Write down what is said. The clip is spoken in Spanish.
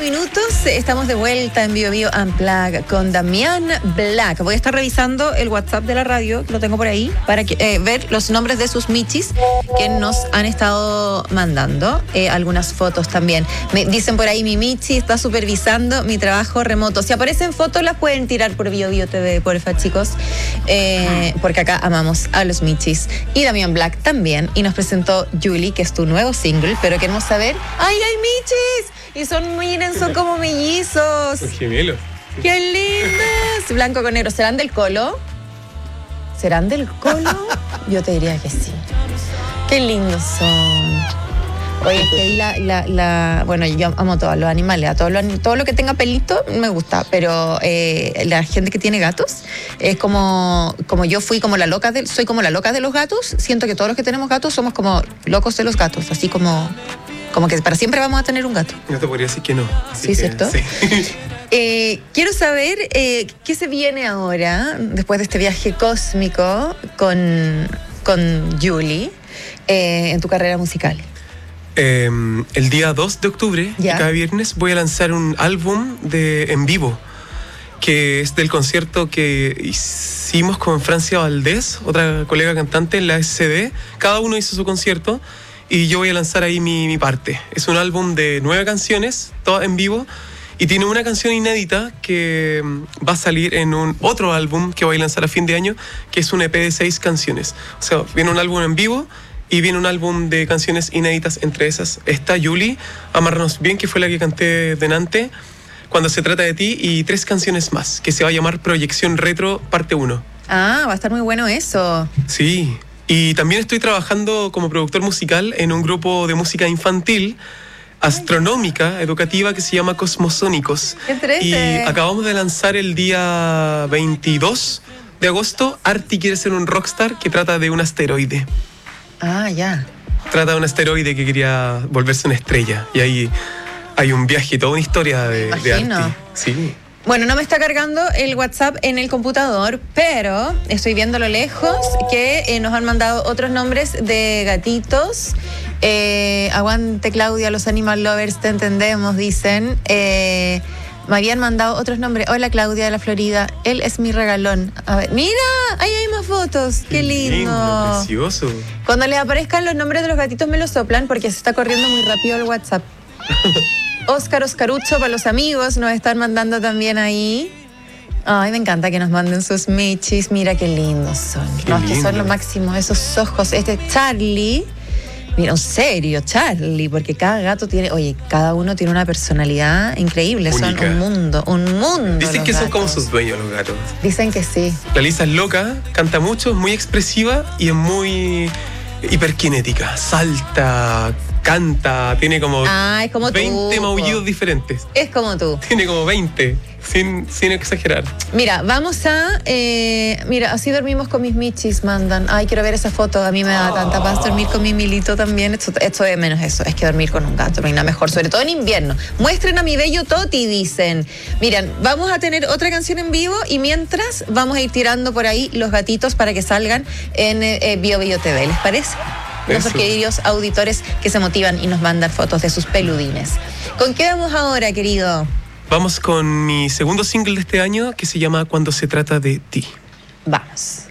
minutos. Estamos de vuelta en Bio Bio Unplugged con Damián Black. Voy a estar revisando el WhatsApp de la radio, lo tengo por ahí, para ver los nombres de sus michis que nos han estado mandando. Algunas fotos también. Me dicen por ahí, mi michi está supervisando mi trabajo remoto. Si aparecen fotos, las pueden tirar por Bio Bio TV, porfa, chicos. Porque acá amamos a los michis. Y Damián Black también. Y nos presentó Julie, que es tu nuevo single, pero queremos saber... ¡Ay, hay michis! Y son como mellizos. Son gemelos. ¡Qué lindos! Blanco con negro. ¿Serán del Colo? ¿Serán del Colo? Yo te diría que sí. ¡Qué lindos son! Oye, es que ahí bueno, yo amo todos los animales, todo lo que tenga pelito me gusta, pero la gente que tiene gatos es como yo soy como la loca de los gatos. Siento que todos los que tenemos gatos somos como locos de los gatos, así como que para siempre vamos a tener un gato. No te podría decir que no. Sí, ¿cierto? Sí. Quiero saber qué se viene ahora, después de este viaje cósmico con Julie, en tu carrera musical. El día 2 de octubre, cada viernes, voy a lanzar un álbum en vivo, que es del concierto que hicimos con Francia Valdés, otra colega cantante en la SCD. Cada uno hizo su concierto y yo voy a lanzar ahí mi parte. Es un álbum de 9 canciones, todas en vivo, y tiene una canción inédita que va a salir en otro álbum que voy a lanzar a fin de año, que es un EP de 6 canciones. O sea, viene un álbum en vivo y viene un álbum de canciones inéditas. Entre esas está Julie, Amárranos Bien, que fue la que canté delante, Cuando se trata de ti, y 3 canciones más, que se va a llamar Proyección Retro parte 1. Ah, va a estar muy bueno eso. Sí, y también estoy trabajando como productor musical en un grupo de música infantil, astronómica, educativa, que se llama Cosmosónicos. ¡Qué triste! Y acabamos de lanzar el día 22 de agosto, Arti quiere ser un rockstar, que trata de un asteroide. Ah, ya. Trata de un asteroide que quería volverse una estrella. Y ahí hay un viaje, toda una historia de Arti. Sí. Bueno, no me está cargando el WhatsApp en el computador, pero estoy viendo a lo lejos que nos han mandado otros nombres de gatitos. Aguante, Claudia, los animal lovers, te entendemos, dicen. Me habían mandado otros nombres. Hola, Claudia de la Florida. Él es mi regalón. A ver, mira, ahí hay más fotos. Qué lindo. Precioso. Cuando les aparezcan los nombres de los gatitos me los soplan porque se está corriendo muy rápido el WhatsApp. Oscarucho para los amigos nos están mandando también ahí. Ay, me encanta que nos manden sus michis. Mira qué lindos son. Que son lo máximo. Esos ojos. Charlie. Mira, en serio, Charlie, porque cada gato cada uno tiene una personalidad increíble. Única. Son un mundo. Dicen que son como sus dueños los gatos. Dicen que sí. La Lisa es loca, canta mucho, es muy expresiva y es muy hiperkinética. Salta, canta, tiene como, es como 20 maullidos diferentes. Es como tú. Tiene como 20, sin exagerar. Mira, vamos a... mira, así dormimos con mis michis, mandan. Ay, quiero ver esa foto. A mí me da tanta paz dormir con mi Milito también. Esto de menos eso. Es que dormir con un gato no hay nada mejor, sobre todo en invierno. Muestren a mi bello Toti, dicen. Miren, vamos a tener otra canción en vivo y mientras vamos a ir tirando por ahí los gatitos para que salgan en Bio Bio TV. ¿Les parece? Nuestros queridos auditores que se motivan y nos mandan fotos de sus peludines. ¿Con qué vamos ahora, querido? Vamos con mi segundo single de este año, que se llama Cuando se trata de ti. Vamos.